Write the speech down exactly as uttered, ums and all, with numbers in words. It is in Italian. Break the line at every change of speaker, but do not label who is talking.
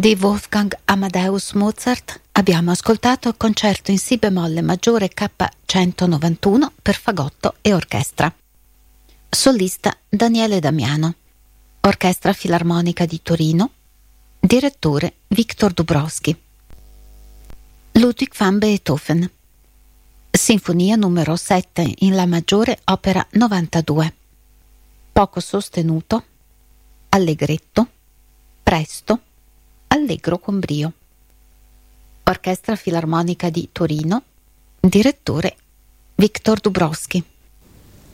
Di Wolfgang Amadeus Mozart abbiamo ascoltato il concerto in Si bemolle maggiore K centonovantuno per fagotto e orchestra. Solista Daniele Damiano. Orchestra Filarmonica di Torino. Direttore Victor Dubrovsky. Ludwig van Beethoven. Sinfonia numero sette in La maggiore, opera novantadue. Poco sostenuto, allegretto, presto, allegro con brio. Orchestra Filarmonica di Torino. Direttore Victor Dubrovsky.